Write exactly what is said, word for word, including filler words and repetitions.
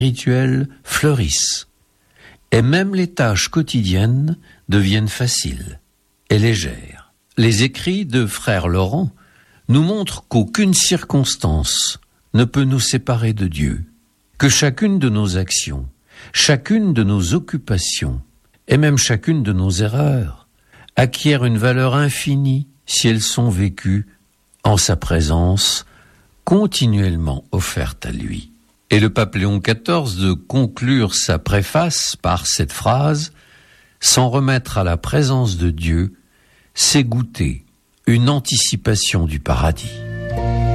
spirituelle fleurissent. Et même les tâches quotidiennes deviennent faciles et légères. Les écrits de frère Laurent nous montrent qu'aucune circonstance ne peut nous séparer de Dieu, que chacune de nos actions, chacune de nos occupations et même chacune de nos erreurs acquièrent une valeur infinie si elles sont vécues en sa présence, continuellement offerte à lui. Et le pape Léon quatorze de conclure sa préface par cette phrase « S'en remettre à la présence de Dieu, c'est goûter une anticipation du paradis ».